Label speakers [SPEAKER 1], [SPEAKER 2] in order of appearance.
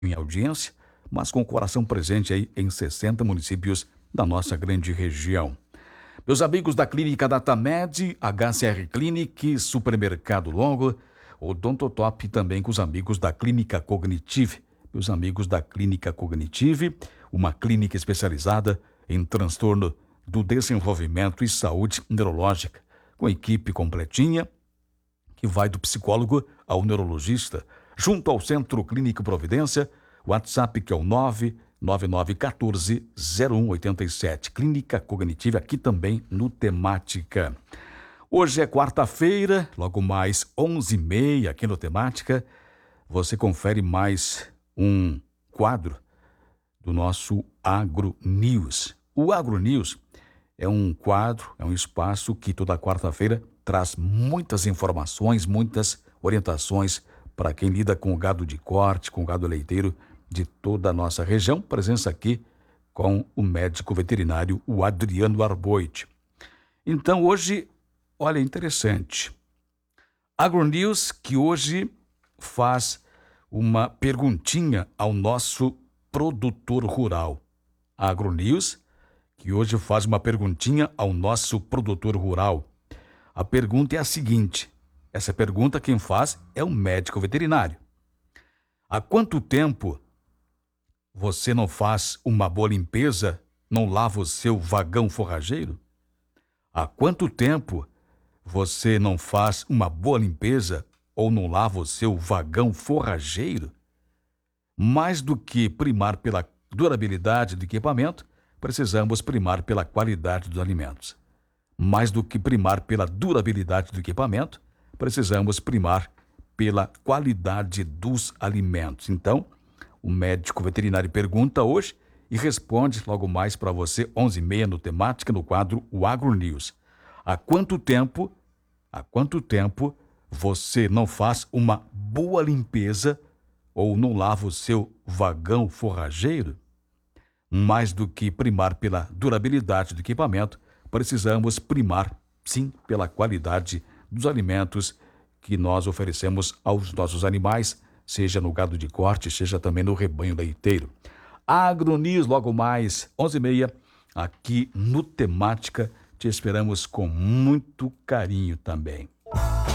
[SPEAKER 1] em audiência, mas com o coração presente aí em 60 municípios da nossa grande região. Meus amigos da Clínica Datamed, HCR Clinic, Supermercado Longo, Odontotop, também com os amigos da Clínica Cognitive. Meus amigos da Clínica Cognitive, uma clínica especializada em transtorno do desenvolvimento e saúde neurológica, com equipe completinha, que vai do psicólogo ao neurologista, junto ao Centro Clínico Providência, WhatsApp que é o 99914-0187. Clínica Cognitiva aqui também no Temática. Hoje é quarta-feira, logo mais 11h30 aqui no Temática. Você confere mais um quadro do nosso Agro News. O Agro News é um quadro, é um espaço que toda quarta-feira traz muitas informações, muitas orientações para quem lida com o gado de corte, com o gado leiteiro de toda a nossa região. Presença aqui com o médico veterinário, o Adriano Arboit. Então hoje, olha, interessante. AgroNews que hoje faz uma perguntinha ao nosso produtor rural. AgroNews que hoje faz uma perguntinha ao nosso produtor rural. A pergunta é a seguinte, essa pergunta quem faz é o médico veterinário. Há quanto tempo você não faz uma boa limpeza, não lava o seu vagão forrageiro? Há quanto tempo você não faz uma boa limpeza ou não lava o seu vagão forrageiro? Mais do que primar pela durabilidade do equipamento, precisamos primar pela qualidade dos alimentos. Mais do que primar pela durabilidade do equipamento, precisamos primar pela qualidade dos alimentos. Então, o médico veterinário pergunta hoje e responde logo mais para você, 11h30 no Temática, no quadro O Agro News. Há quanto tempo você não faz uma boa limpeza ou não lava o seu vagão forrageiro? Mais do que primar pela durabilidade do equipamento, precisamos primar, sim, pela qualidade dos alimentos que nós oferecemos aos nossos animais, seja no gado de corte, seja também no rebanho leiteiro. AgroNews, logo mais, 11h30, aqui no Temática, te esperamos com muito carinho também.